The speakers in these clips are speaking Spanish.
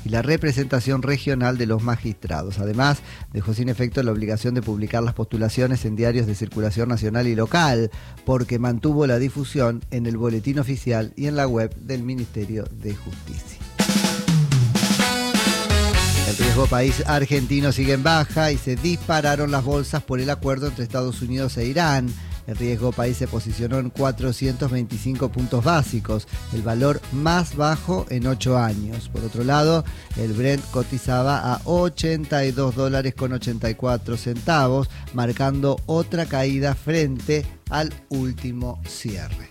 y la representación regional de los magistrados. Además, dejó sin efecto la obligación de publicar las postulaciones en diarios de circulación nacional y local, porque mantuvo la difusión en el boletín oficial y en la web del Ministerio de Justicia. El riesgo país argentino sigue en baja y se dispararon las bolsas por el acuerdo entre Estados Unidos e Irán. El riesgo país se posicionó en 425 puntos básicos, el valor más bajo en 8 años. Por otro lado, el Brent cotizaba a $82.84, marcando otra caída frente al último cierre.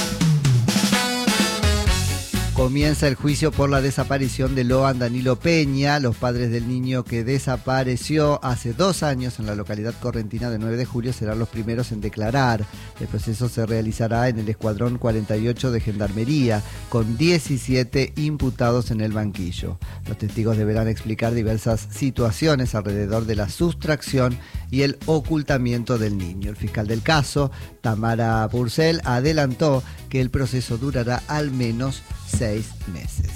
Comienza el juicio por la desaparición de Loan Danilo Peña. Los padres del niño que desapareció hace 2 años en la localidad correntina de 9 de julio serán los primeros en declarar. El proceso se realizará en el Escuadrón 48 de Gendarmería, con 17 imputados en el banquillo. Los testigos deberán explicar diversas situaciones alrededor de la sustracción y el ocultamiento del niño. El fiscal del caso, Tamara Purcell, adelantó que el proceso durará al menos 6 meses.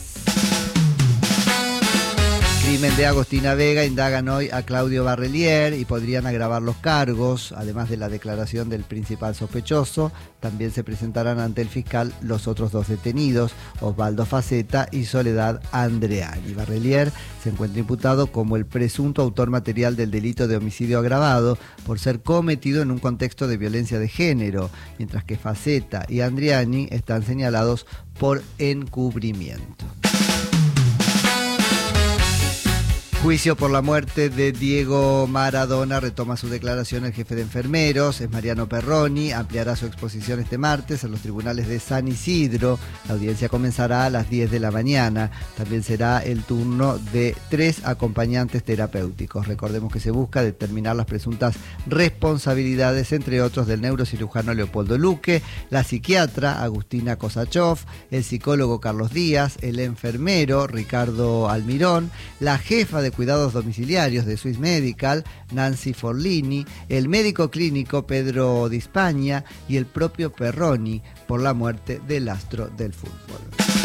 Crimen de Agostina Vega, indagan hoy a Claudio Barrelier y podrían agravar los cargos. Además de la declaración del principal sospechoso, también se presentarán ante el fiscal los otros 2 detenidos, Osvaldo Faceta y Soledad Andreani. Barrelier se encuentra imputado como el presunto autor material del delito de homicidio agravado por ser cometido en un contexto de violencia de género, mientras que Faceta y Andreani están señalados por encubrimiento. Juicio por la muerte de Diego Maradona. Retoma su declaración el jefe de enfermeros, es Mariano Perroni. Ampliará su exposición este martes en los tribunales de San Isidro. La audiencia comenzará a las 10 de la mañana. También será el turno de 3 acompañantes terapéuticos. Recordemos que se busca determinar las presuntas responsabilidades, entre otros, del neurocirujano Leopoldo Luque, la psiquiatra Agustina Kosachov, el psicólogo Carlos Díaz, el enfermero Ricardo Almirón, la jefa de cuidados domiciliarios de Swiss Medical, Nancy Forlini, el médico clínico Pedro Di Spagna y el propio Perroni por la muerte del astro del fútbol.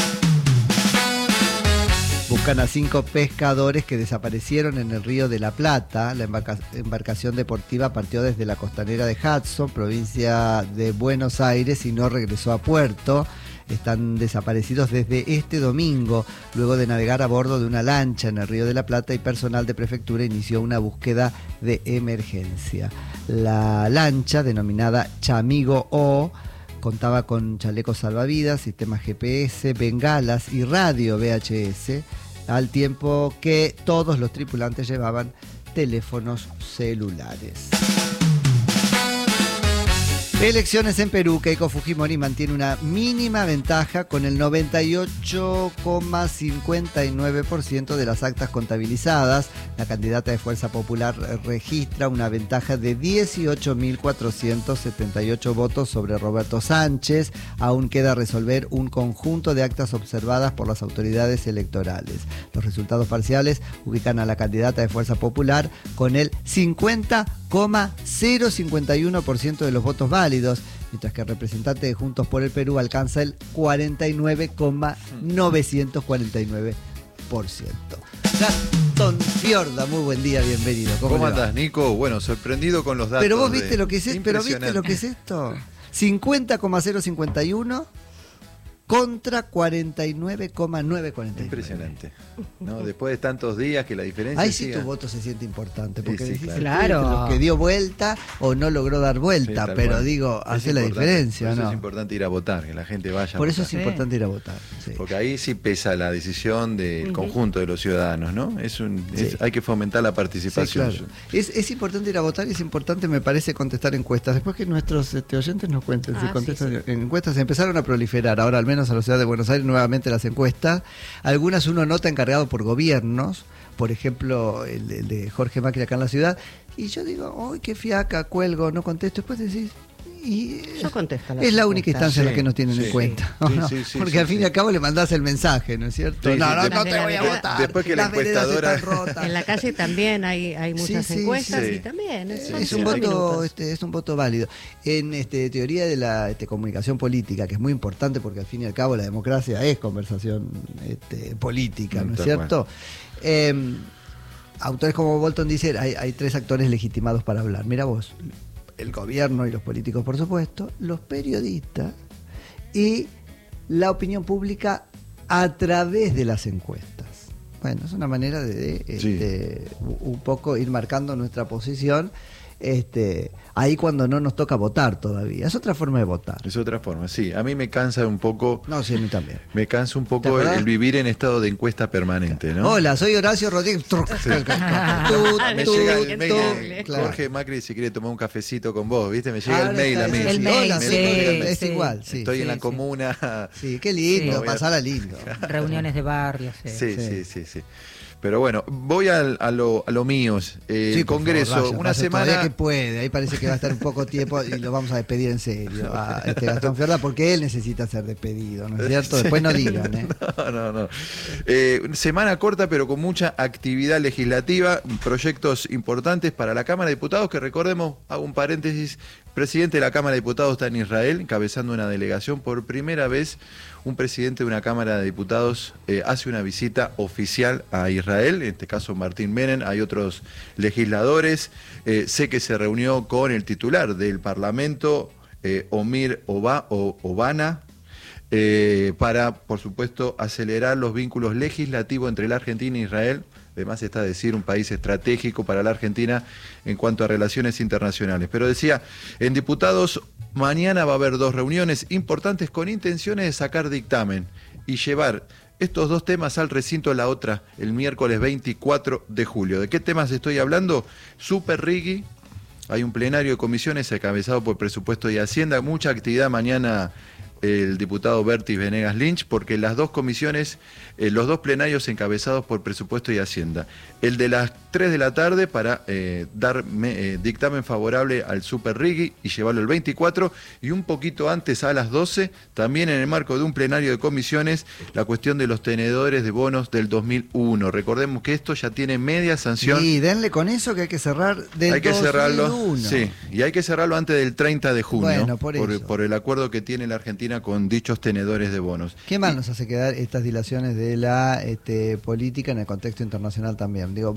Buscan a 5 pescadores que desaparecieron en el Río de la Plata. La embarcación deportiva partió desde la costanera de Hudson, provincia de Buenos Aires, y no regresó a puerto. Están desaparecidos desde este domingo, luego de navegar a bordo de una lancha en el Río de la Plata, y personal de prefectura inició una búsqueda de emergencia. La lancha, denominada Chamigo O, contaba con chalecos salvavidas, sistemas GPS, bengalas y radio VHS, al tiempo que todos los tripulantes llevaban teléfonos celulares. Elecciones en Perú. Keiko Fujimori mantiene una mínima ventaja con el 98,59% de las actas contabilizadas. La candidata de Fuerza Popular registra una ventaja de 18.478 votos sobre Roberto Sánchez. Aún queda resolver un conjunto de actas observadas por las autoridades electorales. Los resultados parciales ubican a la candidata de Fuerza Popular con el 50,051% de los votos válidos, mientras que el representante de Juntos por el Perú alcanza el 49,949%. Gastón Fiorda, muy buen día, bienvenido. ¿Cómo andás, Nico? Bueno, sorprendido con los datos. Pero vos viste lo que es esto, pero viste lo que es esto. 50,051 contra 49,949. Impresionante. ¿No? Después de tantos días que la diferencia. Ahí sí tu voto se siente importante, porque sí, decís, claro, lo que dio vuelta o no logró dar vuelta, Sí, pero cual. digo, hace la diferencia, por eso ¿no? es importante ir a votar, que la gente vaya Por a eso votar. es importante ir a votar. Sí. Porque ahí sí pesa la decisión del conjunto de los ciudadanos, ¿no? Hay que fomentar la participación. Sí, claro. Es importante ir a votar y es importante, me parece, contestar encuestas. Después que nuestros oyentes nos cuenten si contestan en encuestas, empezaron a proliferar. Ahora, al menos a la ciudad de Buenos Aires, nuevamente las encuestas. Algunas uno nota encargado por gobiernos, por ejemplo, el de Jorge Macri acá en la ciudad. Y yo digo, ¡ay, qué fiaca! Cuelgo, no contesto. Después decís, Y yo contesto es la única instancia en la que nos tienen sí, en cuenta. sí, ¿no? sí, sí, porque sí, al fin y sí. al cabo le mandás el mensaje, ¿no es cierto? Sí, sí, no te voy a votar. Después que la las veredas encuestadora- están rotas. En la calle también hay muchas encuestas sí. y también Es son un 5 voto, minutos. es un voto válido. En teoría de la comunicación política, que es muy importante porque al fin y al cabo la democracia es conversación política, ¿no es Tal cierto? Autores como Bolton dicen, hay 3 actores legitimados para hablar. Mira vos, el gobierno y los políticos, por supuesto, los periodistas y la opinión pública a través de las encuestas. Bueno, es una manera de un poco ir marcando nuestra posición. Ahí cuando no nos toca votar todavía. Es otra forma de votar. Es otra forma, sí. A mí me cansa un poco. No, sí, a mí también. Me cansa un ¿Te poco acordás? el vivir en estado de encuesta permanente, ¿no? Hola, soy Horacio Rodríguez. Me llega el mail de Claro. Jorge Macri si quiere tomar un cafecito con vos, ¿viste? Me llega el Ahora mail a está mí. eso, El sí. mail, Hola, sí, soy Rodríguez. sí. Es igual, sí. Estoy en la sí. comuna. Sí, qué lindo, Sí. pasala lindo. Reuniones de barrios. Sí. Pero bueno, voy a lo mío. El por Congreso, favor, Raya, una pase semana. todavía que puede, ahí parece que va a estar un poco tiempo y lo vamos a despedir en serio a Gastón Fiorda porque él necesita ser despedido, ¿no es cierto? Después no digan, ¿eh? No. Semana corta pero con mucha actividad legislativa, proyectos importantes para la Cámara de Diputados que recordemos, hago un paréntesis, presidente de la Cámara de Diputados está en Israel, encabezando una delegación. Por primera vez un presidente de una Cámara de Diputados hace una visita oficial a Israel, en este caso Martín Menem, hay otros legisladores, sé que se reunió con el titular del Parlamento, Omir Obana, para, por supuesto, acelerar los vínculos legislativos entre la Argentina e Israel. Además está decir un país estratégico para la Argentina en cuanto a relaciones internacionales. Pero decía, en diputados mañana va a haber 2 reuniones importantes con intenciones de sacar dictamen y llevar estos 2 temas al recinto, la otra el miércoles 24 de julio. ¿De qué temas estoy hablando? Super Riggi. Hay un plenario de comisiones encabezado por Presupuesto y Hacienda. Mucha actividad mañana el diputado Bertis Venegas Lynch, porque las 2 comisiones, los 2 plenarios encabezados por Presupuesto y Hacienda. El de las 3 de la tarde para dar dictamen favorable al Super Riggi y llevarlo el 24, y un poquito antes a las 12, también en el marco de un plenario de comisiones, la cuestión de los tenedores de bonos del 2001. Recordemos que esto ya tiene media sanción. Y denle con eso que hay que cerrar del 2001. Hay que cerrarlo, sí, y hay que cerrarlo antes del 30 de junio, Bueno, por eso. por el acuerdo que tiene la Argentina con dichos tenedores de bonos. ¿Qué mal nos hace quedar estas dilaciones de la política en el contexto internacional también? Digo,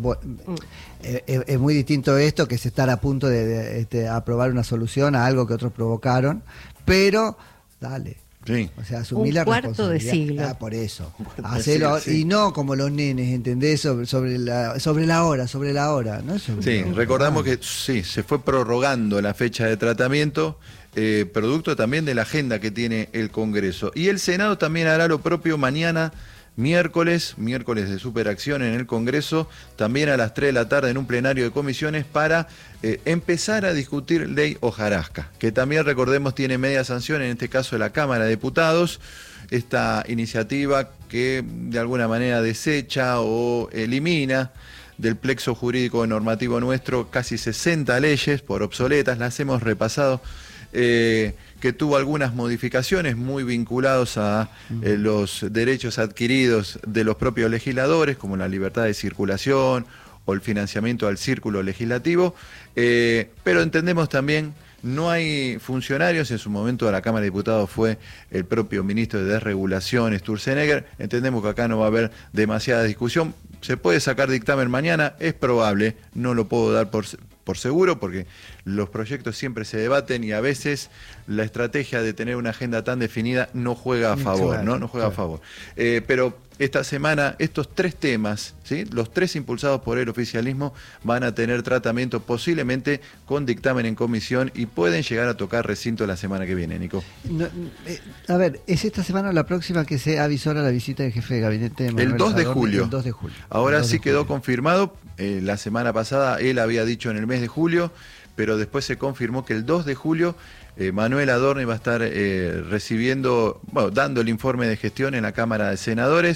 es muy distinto esto que es estar a punto de aprobar una solución a algo que otros provocaron, pero dale. Sí. O sea, asumir Un la cuarto de responsabilidad. siglo. Por eso. de Hacelo siglo, sí. y no como los nenes, ¿entendés? Sobre la hora, ¿no? Sí, recordamos que sí, se fue prorrogando la fecha de tratamiento, producto también de la agenda que tiene el Congreso. Y el Senado también hará lo propio mañana, miércoles de superacción en el Congreso, también a las 3 de la tarde en un plenario de comisiones para empezar a discutir ley hojarasca, que también recordemos tiene media sanción, en este caso de la Cámara de Diputados, esta iniciativa que de alguna manera desecha o elimina del plexo jurídico normativo nuestro casi 60 leyes por obsoletas, las hemos repasado, que tuvo algunas modificaciones muy vinculados a los derechos adquiridos de los propios legisladores, como la libertad de circulación o el financiamiento al círculo legislativo, pero entendemos también, no hay funcionarios, en su momento de la Cámara de Diputados fue el propio ministro de Desregulación, Sturzenegger, entendemos que acá no va a haber demasiada discusión, se puede sacar dictamen mañana, es probable, no lo puedo dar por seguro, porque los proyectos siempre se debaten y a veces la estrategia de tener una agenda tan definida no juega a favor, Claro, no juega a favor. Pero esta semana estos 3 temas, ¿sí? Los 3 impulsados por el oficialismo van a tener tratamiento posiblemente con dictamen en comisión y pueden llegar a tocar recinto la semana que viene, Nico. No, a ver, ¿es esta semana o la próxima que se avisora la visita del jefe de gabinete? El 2 de julio. El 2 de julio. Ahora El 2 de sí quedó julio. confirmado, la semana pasada él había dicho en el mes de julio, pero después se confirmó que el 2 de julio Manuel Adorni va a estar recibiendo, bueno, dando el informe de gestión en la Cámara de Senadores.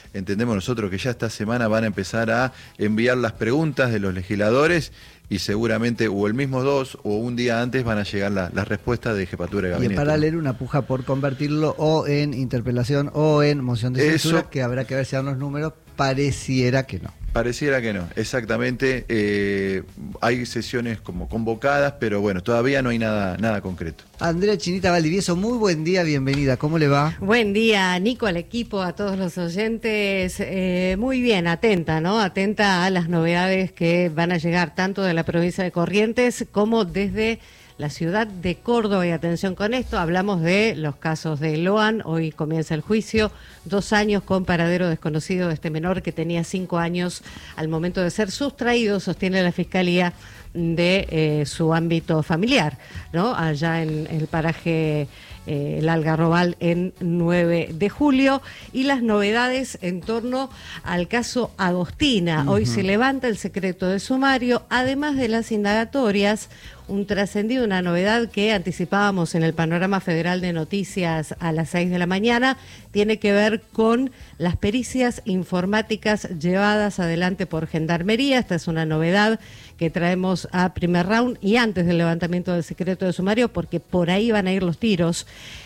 entendemos nosotros que ya esta semana van a empezar a enviar las preguntas de los legisladores y seguramente o el mismo 2 o un día antes van a llegar las respuestas de jefatura de Y gabinete. en paralelo una puja por convertirlo o en interpelación o en moción de censura, que habrá que ver si dan los números, pareciera que no. Pareciera que no, exactamente. Hay sesiones como convocadas, pero bueno, todavía no hay nada concreto. Andrea Chinita Valdivieso, muy buen día, bienvenida, ¿cómo le va? Buen día, Nico, al equipo, a todos los oyentes. Muy bien, atenta, ¿no? Atenta a las novedades que van a llegar tanto de la provincia de Corrientes como desde la ciudad de Córdoba. Y atención con esto, hablamos de los casos de Loan. Hoy comienza el juicio, 2 años con paradero desconocido de este menor que tenía 5 años al momento de ser sustraído, sostiene la Fiscalía, de su ámbito familiar, ¿no? Allá en el paraje el Algarrobal en 9 de julio. Y las novedades en torno al caso Agostina. Hoy se levanta el secreto de sumario, además de las indagatorias. Un trascendido, una novedad que anticipábamos en el Panorama Federal de Noticias a las 6 de la mañana, tiene que ver con las pericias informáticas llevadas adelante por Gendarmería. Esta es una novedad que traemos a primer round y antes del levantamiento del secreto de sumario, porque por ahí van a ir los tiros.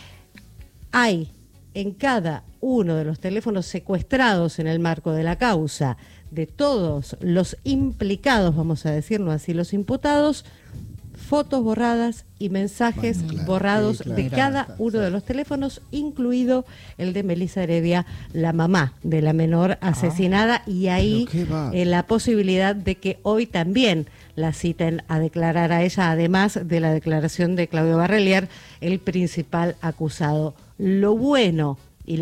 Hay en cada uno de los teléfonos secuestrados en el marco de la causa de todos los implicados, vamos a decirlo así, los imputados, fotos borradas y mensajes borrados de cada uno de los teléfonos, incluido el de Melissa Heredia, la mamá de la menor asesinada, y ahí la posibilidad de que hoy también la citen a declarar a ella, además de la declaración de Claudio Barrelier, el principal acusado. Lo bueno y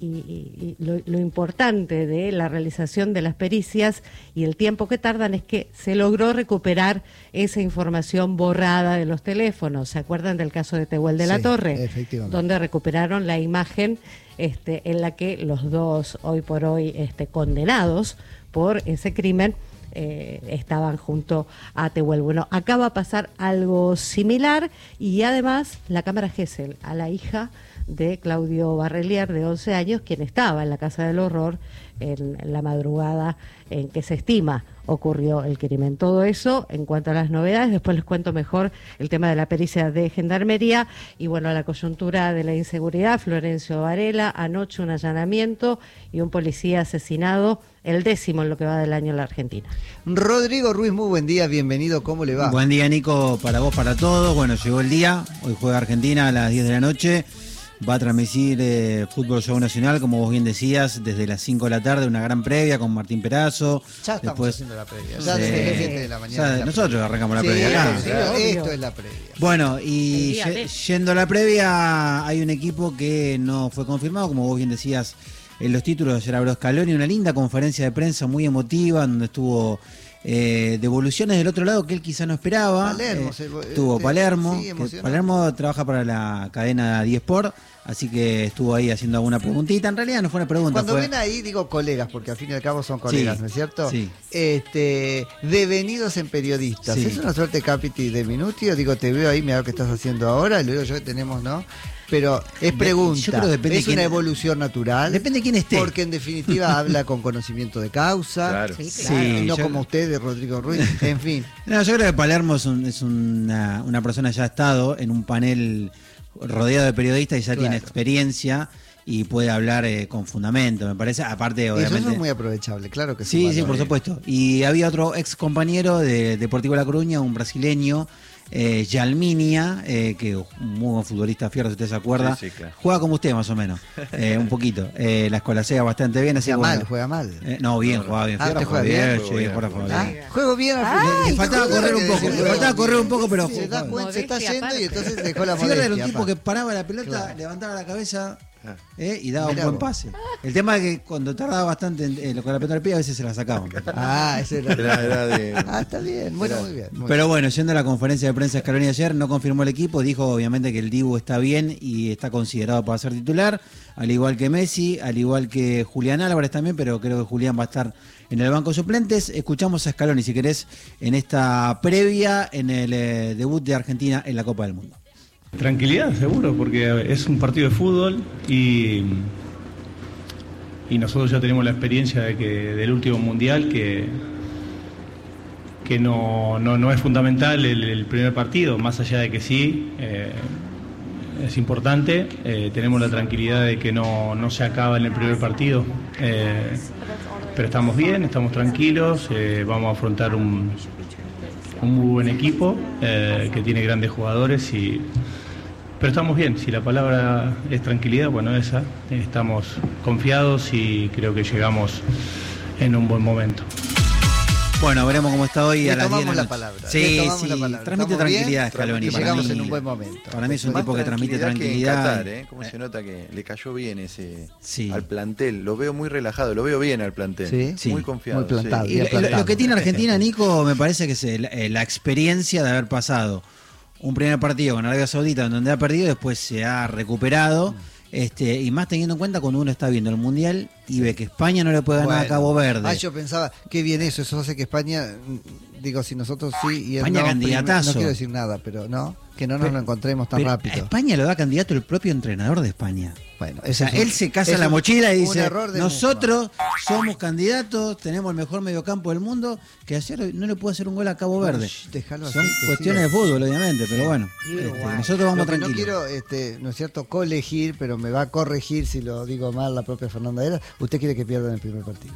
lo importante de la realización de las pericias y el tiempo que tardan es que se logró recuperar esa información borrada de los teléfonos. ¿Se acuerdan del caso de Tehuel de la Torre? Donde recuperaron la imagen en la que los dos, hoy por hoy, condenados por ese crimen, estaban junto a Tehuel. Bueno, acá va a pasar algo similar, y además la cámara Gesell, a la hija de Claudio Barrelier, de 11 años, quien estaba en la Casa del Horror en la madrugada en que se estima ocurrió el crimen. Todo eso en cuanto a las novedades. Después les cuento mejor el tema de la pericia de Gendarmería y bueno, la coyuntura de la inseguridad. Florencio Varela, anoche un allanamiento y un policía asesinado, el 10º en lo que va del año en la Argentina. Rodrigo Ruiz, muy buen día, bienvenido, ¿cómo le va? Buen día, Nico, para vos, para todos. Bueno, llegó el día, hoy juega Argentina a las 10 de la noche. Va a transmitir Fútbol Show Nacional, como vos bien decías, desde las 5 de la tarde, una gran previa con Martín Perazo. Ya estamos haciendo la previa. Ya desde las 7 de la mañana. Nosotros arrancamos la previa acá. Esto es la previa. Bueno, y yendo a la previa, hay un equipo que no fue confirmado, como vos bien decías en los títulos. Ayer habló Scaloni, una linda conferencia de prensa muy emotiva, donde estuvo devoluciones del otro lado que él quizá no esperaba. Palermo, estuvo Palermo. Sí, Palermo trabaja para la cadena 10 Sport, así que estuvo ahí haciendo alguna preguntita. En realidad no fue una pregunta. Cuando ven ahí, digo colegas, porque al fin y al cabo son colegas, ¿no es cierto? Sí. Devenidos en periodistas. Sí. ¿Es una suerte Capiti de Minutio? Digo, te veo ahí, mira lo que estás haciendo ahora, y luego yo que tenemos, ¿no? Pero es pregunta, yo creo que depende es una evolución natural. Depende de quién esté. Porque en definitiva habla con conocimiento de causa. Claro. Sí, claro. Y no como usted, de Rodrigo Ruiz, en fin. No, yo creo que Palermo es una persona ya ha estado en un panel rodeado de periodistas y ya tiene experiencia y puede hablar con fundamento, me parece. Aparte, obviamente. Eso es muy aprovechable, claro que sí. Sí, por supuesto. Y había otro ex compañero de Deportivo La Coruña, un brasileño, Yalminia, que un muy buen futbolista fierro, si usted se acuerda. Sí, claro. Juega como usted más o menos, un poquito. La escolasea bastante bien. Así Juega mal. No, bien, juega bien. ¿Usted juega bien? Juego bien al final. Le faltaba correr un poco, pero se da cuenta, se está yendo aparte. y entonces dejó la Fíjate, modestia. era un tipo que paraba la pelota, levantaba la cabeza y daba un buen pase. El tema es que cuando tardaba bastante con la pelota al pie, a veces se la sacaban. Ese era de... está bien, bueno, muy bien. Pero bueno, yendo a la conferencia de prensa de Scaloni ayer, no confirmó el equipo, dijo obviamente que el Dibu está bien y está considerado para ser titular, al igual que Messi, al igual que Julián Álvarez también, pero creo que Julián va a estar en el banco de suplentes. Escuchamos a Scaloni, si querés, en esta previa, en el debut de Argentina en la Copa del Mundo. Tranquilidad, seguro, porque es un partido de fútbol y y nosotros ya tenemos la experiencia del último mundial que no es fundamental el primer partido, más allá de que sí, es importante. Tenemos la tranquilidad de que no se acaba en el primer partido, pero estamos bien, estamos tranquilos, vamos a afrontar un muy buen equipo que tiene grandes jugadores, pero estamos bien. Si la palabra es tranquilidad, bueno, estamos confiados y creo que llegamos en un buen momento. Bueno, veremos cómo está hoy a las 10 de tomamos la la noche. palabra. Sí, tomamos sí, la palabra. transmite ¿Estamos bien? tranquilidad Scaloni. Y Para llegamos mí, en un buen momento. Para mí es un Más tipo que transmite que en tranquilidad. Qatar, ¿cómo se nota que le cayó bien Sí. al plantel? Lo veo muy relajado, lo veo bien al plantel. Sí. Muy Sí. confiado. Muy plantado. sí. Y Bien lo plantado. que tiene Argentina, Nico, me parece que es la experiencia de haber pasado un primer partido con Arabia Saudita donde ha perdido, después se ha recuperado. Y más teniendo en cuenta cuando uno está viendo el Mundial y ve que España no le puede ganar a Cabo Verde. Yo pensaba, qué bien eso hace que España, digo, si nosotros sí y él España no, candidatazo. no quiero decir nada, pero no, que no nos lo encontremos tan Pero rápido. a España lo da candidato el propio entrenador de España. Bueno, O sea, eso es él se casa eso la es mochila y un dice, error de nosotros somos candidatos, tenemos el mejor mediocampo del mundo, que ayer no le puede hacer un gol a Cabo Verde. Déjalo Son así, que cuestiones de siga. fútbol, obviamente, pero bueno, nosotros vamos Lo que no tranquilos. quiero, no es cierto, colegir, pero me va a corregir si lo digo mal la propia Fernanda Era. Usted quiere que pierdan el primer partido.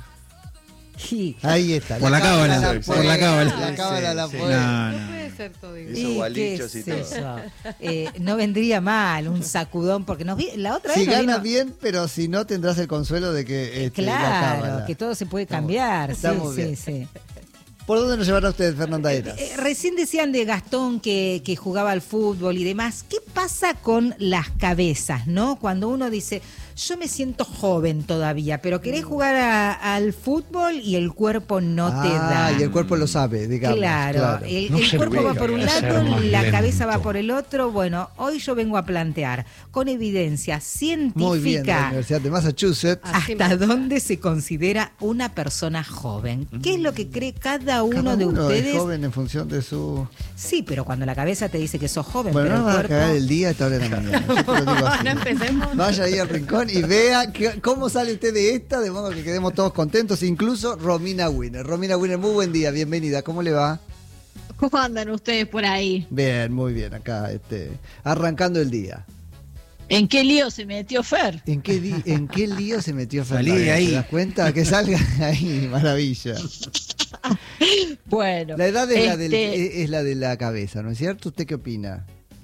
Sí. Ahí está. Por la cábala, la por la cábala. La cábala la Sí, puede. No, No no. puede ser todo igual. Hizo ¿Y gualichos qué y es todo. eso? No vendría mal un sacudón, porque la otra Si vez nos gana vino- bien, pero si no tendrás el consuelo de que la Claro, cábala. que todo se puede Estamos- cambiar. estamos sí, bien. sí. ¿Por dónde nos llevará usted, Fernanda Era? Recién decían de Gastón que jugaba al fútbol y demás. ¿Qué pasa con las cabezas, no? Cuando uno dice, yo me siento joven todavía, pero querés jugar al fútbol y el cuerpo no te da. Y el cuerpo lo sabe, digamos. Claro, el cuerpo va por un lado, la cabeza va por el otro. Bueno, hoy yo vengo a plantear con evidencia Muy bien, de la científica Universidad de Massachusetts. Así hasta dónde se considera una persona joven. ¿Qué es lo que cree cada uno Cada de uno ustedes? es joven en función de su... Sí, pero cuando la cabeza te dice que sos joven, Bueno, pero no el vas a cagar cuerpo... el día a esta hora de la mañana. Yo te lo digo así. No empecemos. Vaya ahí al rincón y vea cómo sale usted de esta, de modo que quedemos todos contentos, incluso Romina Winner. Romina Winner, muy buen día, bienvenida. ¿Cómo le va? ¿Cómo andan ustedes por ahí? Bien, muy bien, acá arrancando el día. ¿En qué lío se metió Fer? ¿En qué lío se metió Salí Fernanda? de ahí. ¿Te das cuenta? Que salga ahí, maravilla. Bueno, La edad es la de la cabeza, ¿no es cierto? ¿Usted qué opina?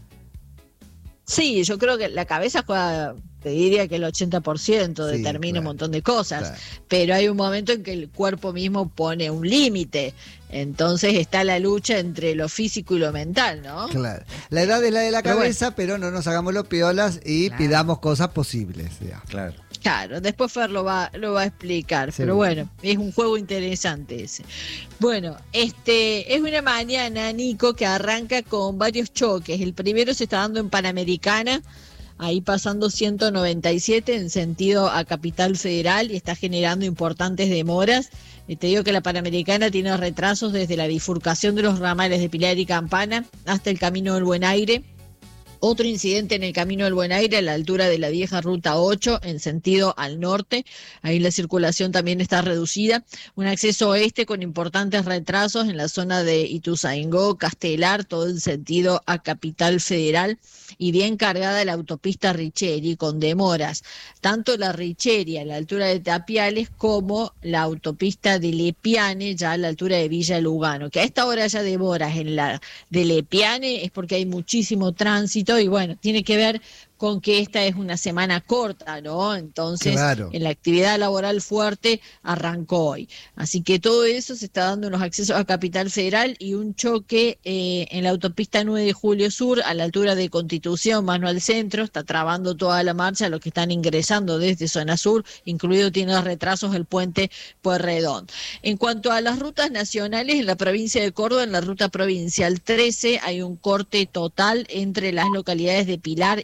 sí, yo creo que la cabeza juega, te diría que el 80% Sí, determina claro, un montón de cosas, claro. pero hay un momento en que el cuerpo mismo pone un límite, entonces está la lucha entre lo físico y lo mental, ¿no? Claro. La edad es la de la Pero cabeza, pero no nos hagamos los piolas y Claro. pidamos cosas posibles. Digamos. Claro. Claro, después Fer lo va a explicar, Seguro. pero bueno, es un juego interesante ese. Bueno, es una mañana, Nico, que arranca con varios choques. El primero se está dando en Panamericana, ahí pasando 197 en sentido a Capital Federal y está generando importantes demoras. Te digo que la Panamericana tiene retrasos desde la bifurcación de los ramales de Pilar y Campana hasta el Camino del Buen Aire. Otro incidente en el Camino del Buen Aire a la altura de la vieja Ruta 8 en sentido al norte. Ahí la circulación también está reducida. Un acceso oeste con importantes retrasos en la zona de Ituzaingó, Castelar, todo en sentido a Capital Federal. Y bien cargada la autopista Richeri con demoras. Tanto la Richeri a la altura de Tapiales como la autopista de Lepiane ya a la altura de Villa Lugano. Que a esta hora ya demoras en la de Lepiane es porque hay muchísimo tránsito y bueno, tiene que ver con que esta es una semana corta, ¿no? Entonces, Claro. en la actividad laboral fuerte arrancó hoy. Así que todo eso se está dando en los accesos a Capital Federal y un choque en la autopista 9 de Julio Sur, a la altura de Constitución, mano al centro, está trabando toda la marcha los que están ingresando desde zona sur, incluido tiene retrasos el puente Pueyrredón. En cuanto a las rutas nacionales, en la provincia de Córdoba, en la ruta provincial 13, hay un corte total entre las localidades de Pilar y Costa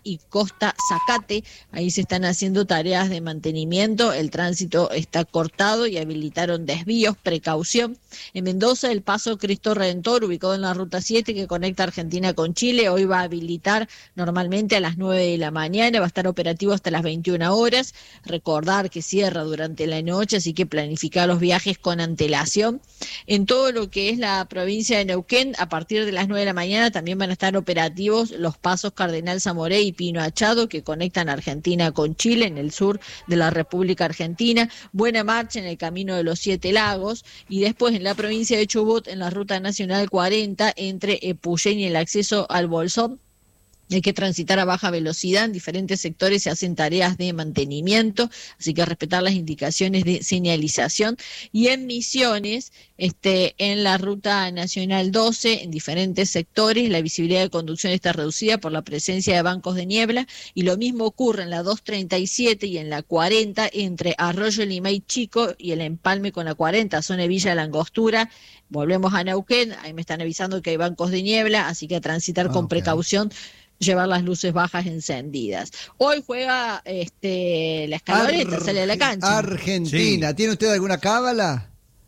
Costa Zacate. Ahí se están haciendo tareas de mantenimiento, el tránsito está cortado y habilitaron desvíos, precaución. En Mendoza, el paso Cristo Redentor, ubicado en la ruta 7 que conecta Argentina con Chile, hoy va a habilitar normalmente a las 9 de la mañana, va a estar operativo hasta las 21 horas. Recordar que cierra durante la noche, así que planificar los viajes con antelación. En todo lo que es la provincia de Neuquén, a partir de las 9 de la mañana también van a estar operativos los pasos Cardenal Zamoré y Pino Achado que conectan Argentina con Chile en el sur de la República Argentina. Buena marcha en el Camino de los Siete Lagos, y después en la provincia de Chubut, en la Ruta Nacional 40, entre Epuyén y el acceso al Bolsón. Hay que transitar a baja velocidad, en diferentes sectores se hacen tareas de mantenimiento, así que respetar las indicaciones de señalización. Y en Misiones, en la Ruta Nacional 12, en diferentes sectores, la visibilidad de conducción está reducida por la presencia de bancos de niebla, y lo mismo ocurre en la 237 y en la 40, entre Arroyo Limay Chico y el empalme con la 40, zona de Villa La Angostura. Volvemos a Neuquén, ahí me están avisando que hay bancos de niebla, así que a transitar con precaución, llevar las luces bajas encendidas. Hoy juega la Escaloneta, sale a la cancha. Argentina. Sí. ¿Tiene usted alguna cábala?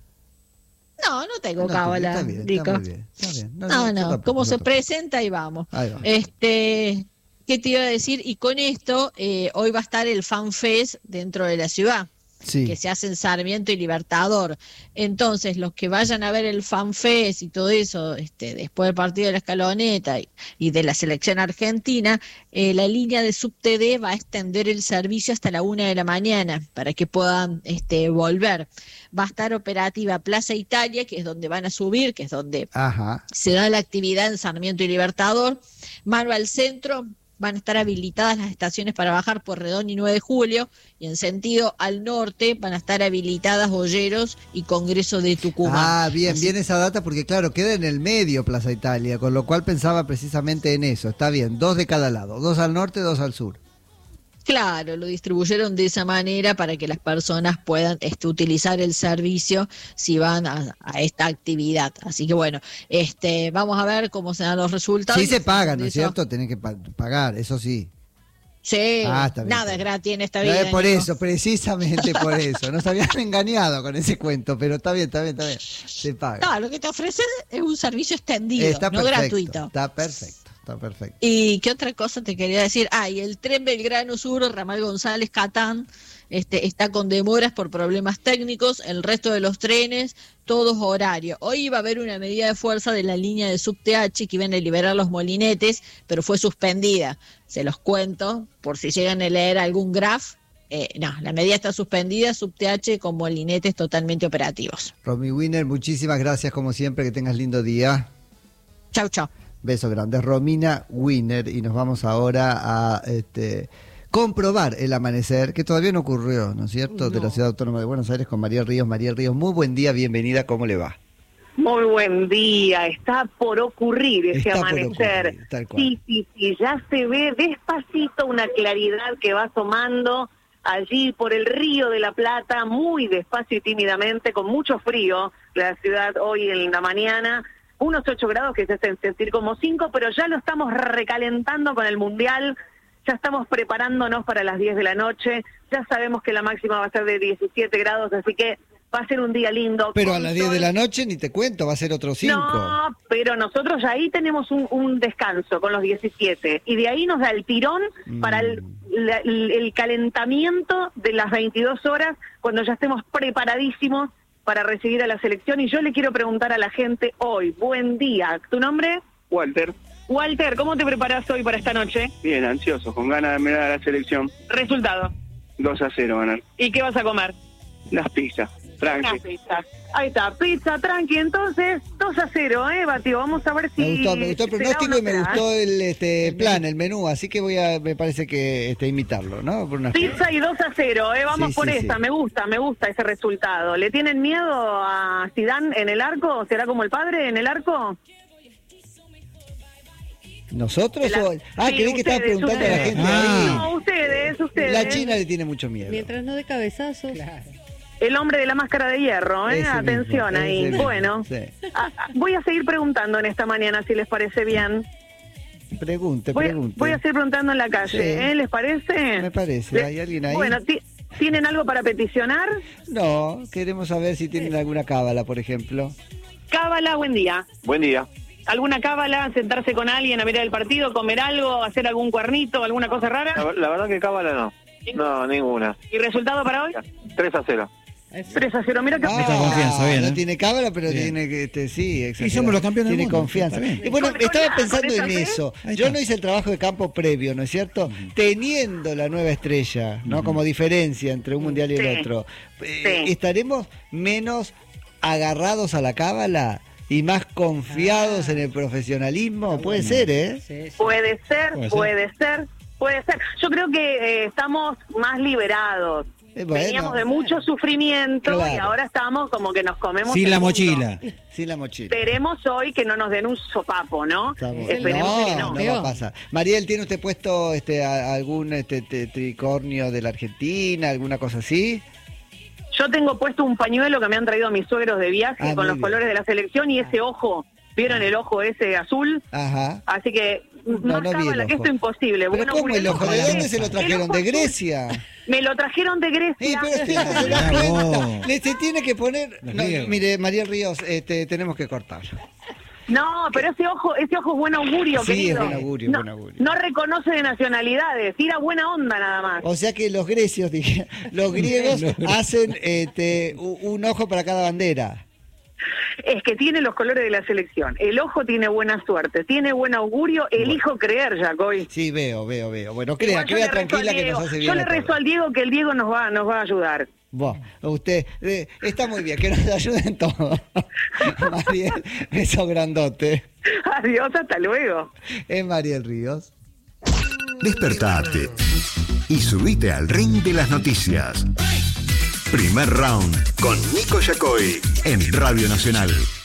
No tengo cábala, está bien, Rico. Está muy bien, está bien. No, como se presenta, ahí vamos. Ahí va. ¿Qué te iba a decir? Y con esto, hoy va a estar el Fan Fest dentro de la ciudad. Sí. Que se hace en Sarmiento y Libertador. Entonces, los que vayan a ver el FanFest y todo eso, después del partido de la Escaloneta y de la selección argentina, la línea de SubTD va a extender el servicio hasta la 1 de la mañana para que puedan volver. Va a estar operativa Plaza Italia, que es donde van a subir, que es donde se da la actividad en Sarmiento y Libertador. Mano al centro. Van a estar habilitadas las estaciones para bajar por Redón y 9 de Julio, y en sentido al norte van a estar habilitadas Olleros y Congreso de Tucumán. Bien esa data, porque claro, queda en el medio Plaza Italia, con lo cual pensaba precisamente en eso. Está bien, 2 de cada lado, 2 al norte, 2 al sur. Claro, lo distribuyeron de esa manera para que las personas puedan utilizar el servicio si van a esta actividad. Así que bueno, vamos a ver cómo se dan los resultados. Sí se pagan, ¿no es cierto? Tienen que pagar, eso sí. Sí, está bien, nada es gratis en esta vida. Por eso, precisamente por eso. Nos habían engañado con ese cuento, pero está bien. Se paga. No, lo que te ofrecen es un servicio extendido, no gratuito. Está perfecto. ¿Y qué otra cosa te quería decir? Y el tren Belgrano Sur, Ramal González, Catán, está con demoras por problemas técnicos. El resto de los trenes, todos horarios. Hoy iba a haber una medida de fuerza de la línea de SubTH que iban a liberar los molinetes, pero fue suspendida. Se los cuento, por si llegan a leer algún graph. La medida está suspendida, SubTH con molinetes totalmente operativos. Romy Wiener, muchísimas gracias como siempre, que tengas lindo día. Chau. Besos grandes. Romina Wiener, y nos vamos ahora a comprobar el amanecer, que todavía no ocurrió, ¿no es cierto?, de la Ciudad Autónoma de Buenos Aires con María Ríos. María Ríos, muy buen día, bienvenida, ¿cómo le va? Muy buen día, está por ocurrir ese amanecer. Tal cual. Sí, ya se ve despacito una claridad que va asomando allí por el Río de la Plata, muy despacio y tímidamente, con mucho frío, la ciudad hoy en la mañana. Unos 8 grados que se hacen sentir como 5, pero ya lo estamos recalentando con el Mundial, ya estamos preparándonos para las 10 de la noche, ya sabemos que la máxima va a ser de 17 grados, así que va a ser un día lindo. Pero a las 10 de la noche ni te cuento, va a ser otro 5. No, pero nosotros ya ahí tenemos un descanso con los 17, y de ahí nos da el tirón para el calentamiento de las 22 horas, cuando ya estemos preparadísimos para recibir a la selección. Y yo le quiero preguntar a la gente hoy, buen día, ¿tu nombre? Walter, ¿cómo te preparas hoy para esta noche? bien, ansioso, con ganas de mirar a la selección. Resultado. 2-0 ganar. ¿Y qué vas a comer? Las pizzas, tranqui. Las pizzas. Ahí está, pizza, tranqui. Entonces, 2-0, Batio. Vamos a ver si... Me gustó el pronóstico y me gustó el plan, el menú, así que me parece que imitarlo, ¿no? Por pizza y 2-0, vamos sí, por esta. Me gusta ese resultado. ¿Le tienen miedo a Zidane en el arco? ¿Será como el padre en el arco? ¿Nosotros? Creí que estaba preguntando a la gente. No, ustedes. La China le tiene mucho miedo. Mientras no de cabezazos. Claro. El hombre de la máscara de hierro, atención ahí. Mismo, bueno, sí. Voy a seguir preguntando en esta mañana, si les parece bien. Pregunte. Voy a seguir preguntando en la calle, Sí. ¿Les parece? Me parece. ¿Hay alguien ahí? Bueno, ¿tienen algo para peticionar? No, queremos saber si tienen alguna cábala, por ejemplo. Cábala, buen día. Buen día. ¿Alguna cábala? ¿Sentarse con alguien a mirar el partido, comer algo, hacer algún cuernito, alguna cosa rara? La verdad que cábala no. No, ninguna. ¿Y resultado para hoy? 3-0. 3-0. Mira que... Mucha confianza, bien, No ¿eh? tiene cábala, pero Bien. tiene que, sí, exagerado. Y somos los campeones del Tiene mundo, confianza. está bien. Y bueno, Con estaba esa pensando en fe, eso. Ahí Yo está. no hice el trabajo de campo previo, ¿no es cierto? Teniendo la nueva estrella, ¿no? Como diferencia entre un mundial y el Sí. otro. Sí. ¿Estaremos menos agarrados a la cábala y más confiados en el profesionalismo? Puede ser, ¿eh? Sí, sí. Puede ser. Puede ser. Yo creo que estamos más liberados. Bueno, Veníamos de mucho sufrimiento Claro. y ahora estamos como que nos comemos Sin el la mundo. mochila. Sin la mochila. Esperemos hoy que no nos den un sopapo, ¿no? Estamos- Esperemos que no no. va a pasar. Mariel, ¿tiene usted puesto algún tricornio de la Argentina, alguna cosa así? Yo tengo puesto un pañuelo que me han traído mis suegros de viaje Ah, con muy los bien. colores de la selección y ese ojo, ¿vieron el ojo ese azul? Ajá. Así que No, más no vi el cábala que ojo. esto imposible. ¿Pero Bueno, cómo el ojo? ¿De el dónde se lo trajeron? ojo ¿De azul. Grecia? Me lo trajeron de Grecia. Pero usted no se da Mirá cuenta. vos. Se tiene que poner... Los No, griegos. mire, Mariel Ríos, tenemos que cortarlo. No, pero ese ojo es buen augurio, Sí, querido. es buen augurio, no, buen augurio. no reconoce de nacionalidades, tira buena onda nada más. O sea que los grecios, dije, los griegos hacen un ojo para cada bandera. Es que tiene los colores de la selección. El ojo tiene buena suerte, tiene buen augurio. Elijo creer, Jacoy. Sí, veo. Bueno, Igual crea yo le rezo tranquila al que Diego. nos hace bien. Yo le a todos. rezo al Diego que el Diego nos va a ayudar. Bueno, usted está muy bien, que nos ayuden todos. Mariel, beso grandote. Adiós, hasta luego. Es Mariel Ríos. Despertate y subite al ring de las noticias. Primer round con Nico Yacoy en Radio Nacional.